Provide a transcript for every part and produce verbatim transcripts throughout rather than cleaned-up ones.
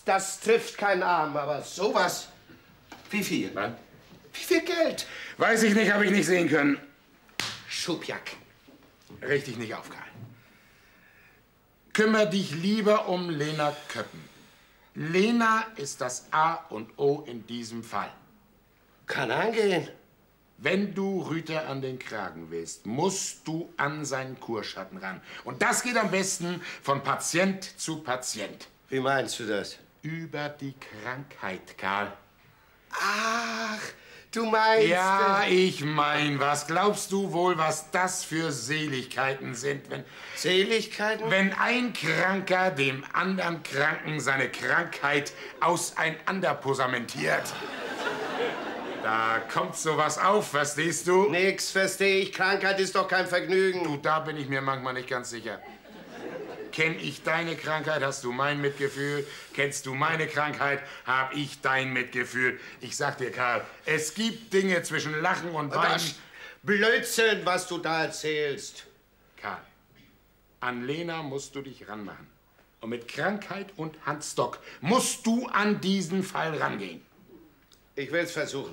das trifft keinen Arm, aber sowas. Wie viel? Was? Wie viel Geld? Weiß ich nicht, habe ich nicht sehen können. Schubjak. Richtig nicht auf, Karl. Kümmer dich lieber um Lena Köppen. Lena ist das A und O in diesem Fall. Kann angehen. Wenn du Rüter an den Kragen willst, musst du an seinen Kurschatten ran. Und das geht am besten von Patient zu Patient. Wie meinst du das? Über die Krankheit, Karl. Ach, du meinst... Ja, ich mein, was glaubst du wohl, was das für Seligkeiten sind, wenn... Seligkeiten? Wenn ein Kranker dem anderen Kranken seine Krankheit auseinanderposamentiert. Da kommt sowas auf, verstehst du? Nix versteh ich. Krankheit ist doch kein Vergnügen. Du, da bin ich mir manchmal nicht ganz sicher. Kenn ich deine Krankheit, hast du mein Mitgefühl. Kennst du meine Krankheit, hab ich dein Mitgefühl. Ich sag dir, Karl, es gibt Dinge zwischen Lachen und Weinen. Blödsinn, was du da erzählst. Karl, an Lena musst du dich ranmachen. Und mit Krankheit und Handstock musst du an diesen Fall rangehen. Ich will's versuchen.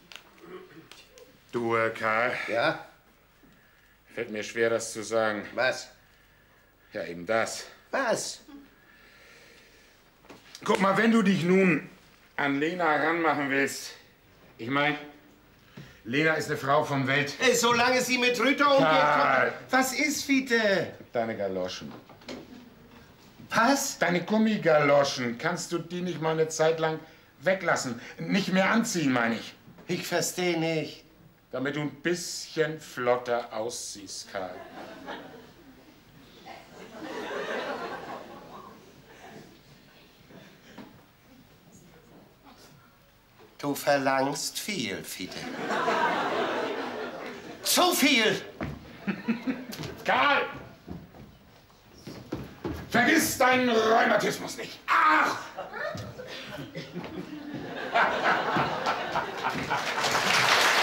Du, äh, Karl. Ja? Fällt mir schwer, das zu sagen. Was? Ja, eben das. Was? Guck mal, wenn du dich nun an Lena ranmachen willst. Ich mein, Lena ist eine Frau von Welt. Ey, solange sie mit Rüter umgeht... Karl. Was ist, Fiete? Deine Galoschen. Was? Deine Gummigaloschen. Kannst du die nicht mal eine Zeit lang weglassen? Nicht mehr anziehen, meine ich. Ich verstehe nicht. Damit du ein bisschen flotter aussiehst, Karl. Du verlangst viel, Fiete. Zu viel! Karl! Vergiss deinen Rheumatismus nicht. Ach!